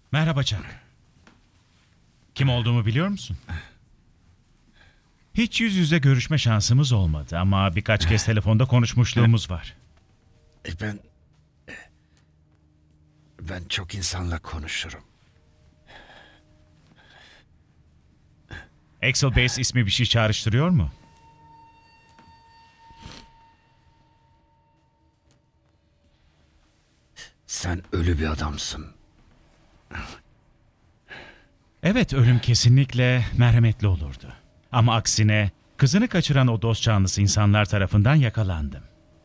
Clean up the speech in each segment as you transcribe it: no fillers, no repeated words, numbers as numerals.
Merhaba Chuck. Kim olduğumu biliyor musun? Hiç yüz yüze görüşme şansımız olmadı ama birkaç kez telefonda konuşmuşluğumuz var. Ben çok insanla konuşurum. Axel Base ismi bir şey çağrıştırıyor mu? Sen ölü bir adamsın. Evet, ölüm kesinlikle merhametli olurdu. Ama aksine kızını kaçıran o dost canlısı insanlar tarafından yakalandım.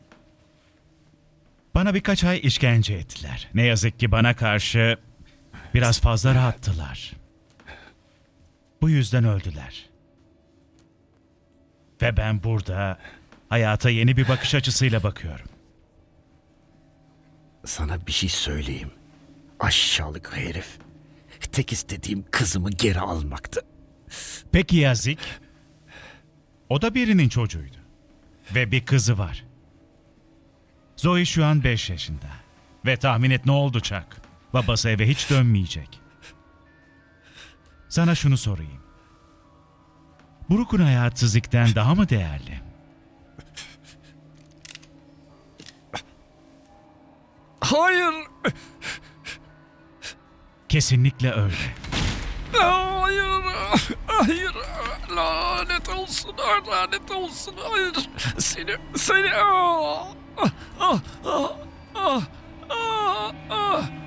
Bana birkaç ay işkence ettiler. Ne yazık ki bana karşı biraz fazla rahattılar. Bu yüzden öldüler. Ve ben burada hayata yeni bir bakış açısıyla bakıyorum. Sana bir şey söyleyeyim. Aşağılık herif. Tek istediğim kızımı geri almaktı. Peki ya Zik? O da birinin çocuğuydu. Ve bir kızı var. Zoe şu an 5 yaşında. Ve tahmin et ne oldu Chuck? Babası eve hiç dönmeyecek. Sana şunu sorayım. Brooke'un hayatı Zik'ten daha mı değerli? Hayır. Kesinlikle öyle. Hayır. Hayır. Lanet olsun. Lanet olsun. Hayır. Seni. Ah, ah, ah, ah, ah, ah.